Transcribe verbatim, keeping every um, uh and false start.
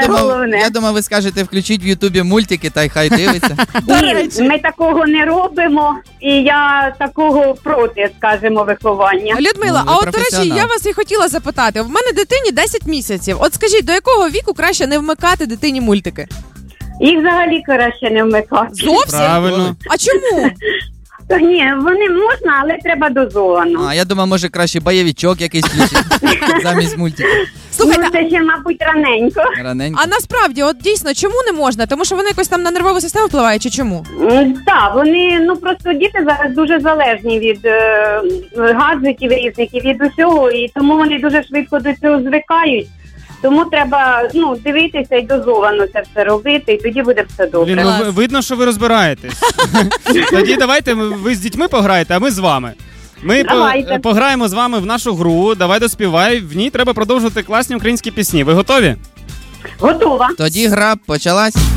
думав, головне. я думав, ви скажете, включіть в Ютубі мультики, та й хай дивиться. Ні, ми такого не робимо, і я такого проти, скажімо, виховання. Людмила, Ну, ви а от, до речі, професіонал. я вас і хотіла запитати. В мене дитині десять місяців. От скажіть, до якого віку краще не вмикати дитині мультики? Їх взагалі краще не вмикати. Зовсім? Правильно. А чому? Ні, вони можна, але треба дозовано. А я думав, може краще бойовичок якийсь включити замість мультиків. Слухайте, Ну, це ще, мабуть, раненько. Раненько. а насправді, от дійсно, чому не можна? Тому що вони якось там на нервову систему впливають, чи чому? М, Так, вони, ну просто діти зараз дуже залежні від е, гаджетів різних і від усього, і тому вони дуже швидко до цього звикають. Тому треба, ну, дивитися і дозовано це все робити, і тоді буде все добре. Блін, ну, ви- видно, що ви розбираєтесь. Тоді давайте ми- ви з дітьми пограєте, а ми з вами. Ми по- Давайте. пограємо з вами в нашу гру. Давай доспівай. В ній треба продовжувати класні українські пісні. Ви готові? Готова. Тоді гра почалась.